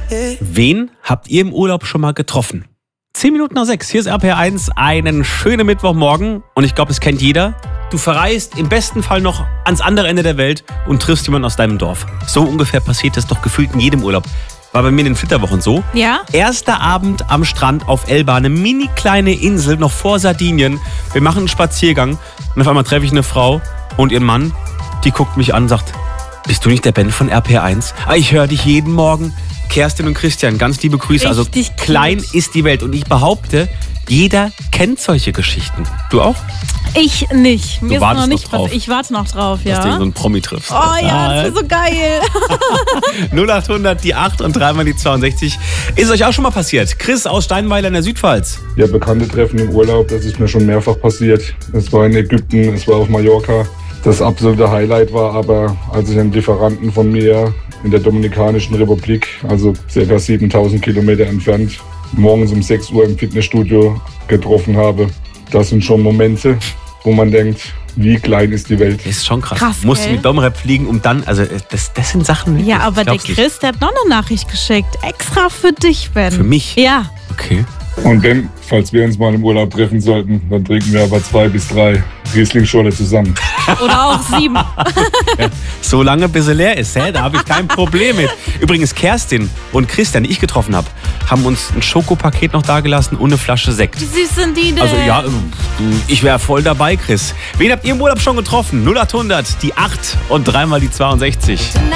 Wen habt ihr im Urlaub schon mal getroffen? 10 Minuten nach 6, hier ist RPR1, einen schönen Mittwochmorgen und ich glaube, es kennt jeder. Du verreist im besten Fall noch ans andere Ende der Welt und triffst jemanden aus deinem Dorf. So ungefähr passiert das doch gefühlt in jedem Urlaub. War bei mir in den Flitterwochen so. Ja? Erster Abend am Strand auf Elba, eine mini kleine Insel, noch vor Sardinien. Wir machen einen Spaziergang und auf einmal treffe ich eine Frau und ihren Mann. Die guckt mich an und sagt, bist du nicht der Ben von RPR1? Ich höre dich jeden Morgen. Kerstin und Christian, ganz liebe Grüße. Also klein ist die Welt und ich behaupte, jeder kennt solche Geschichten. Du auch? Ich nicht. Mir ist noch nicht noch drauf. Ich warte noch drauf, ja. Dass du so einen Promi triffst. Oh ja, das ist so geil. 0800 die 8 und dreimal die 62. Ist euch auch schon mal passiert? Chris aus Steinweiler in der Südpfalz. Ja, Bekannte treffen im Urlaub, das ist mir schon mehrfach passiert. Es war in Ägypten, es war auf Mallorca. Das absolute Highlight war aber, als ich einen Lieferanten von mir in der Dominikanischen Republik, also ca. 7000 Kilometer entfernt, morgens um 6 Uhr im Fitnessstudio getroffen habe. Das sind schon Momente, wo man denkt, wie klein ist die Welt. Das ist schon krass. Krass, Musst du gell? mit Domrep fliegen, um dann, also das sind Sachen... Ja, aber der glaubst nicht. Chris, der hat noch eine Nachricht geschickt. Extra für dich, Ben. Für mich? Ja. Okay. Und wenn, falls wir uns mal im Urlaub treffen sollten, dann trinken wir aber 2 bis 3 Riesling-Schorle zusammen. Oder auch 7. So lange, bis er leer ist. Da habe ich kein Problem mit. Übrigens, Kerstin und Christian, die ich getroffen habe, haben uns ein Schokopaket noch dagelassen und eine Flasche Sekt. Wie süß sind die denn? Also ja, ich wäre voll dabei, Chris. Wen habt ihr im Urlaub schon getroffen? 0800 die 8 und dreimal die 62. Tonight